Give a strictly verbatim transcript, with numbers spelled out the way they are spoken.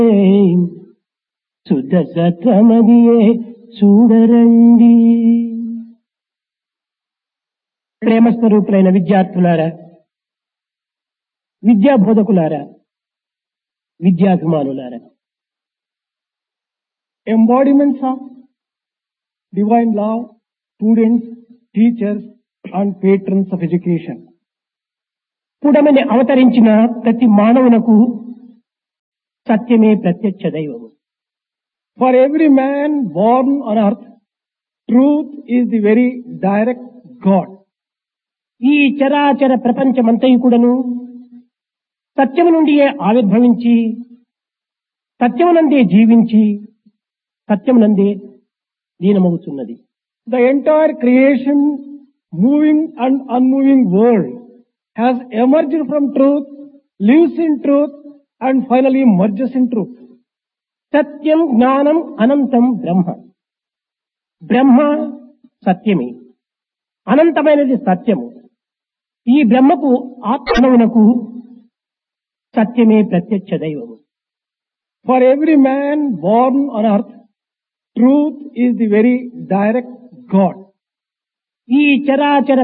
శుద్ధ సత్వమదియే చూడరండి. ప్రేమస్వరూపులైన విద్యార్థులారా, విద్యా బోధకులారా, విద్యాభిమానులారా, embodiments of divine love, students, teachers and patrons of education. పుడమని అవతరించిన ప్రతి మానవునకు సత్యమే ప్రత్యక్ష దైవము. For every man born on earth, truth is the very direct God. ఈ చరాచర ప్రపంచమంతయు కూడాను సత్యము నుండియే ఆవిర్భవించి, సత్యమునందే జీవించి, సత్యమునందే లీనమవుతున్నది. The entire creation, moving and unmoving world has emerged from truth, lives in truth and finally merges in truth. సత్యం జ్ఞానం అనంతం బ్రహ్మ. బ్రహ్మ సత్యమే, అనంతమైనది సత్యము. ఈ బ్రహ్మకు ఆత్మనవునకు సత్యమే ప్రత్యక్ష దైవము. For every man born on earth, truth is the very direct God. ఈ చరాచర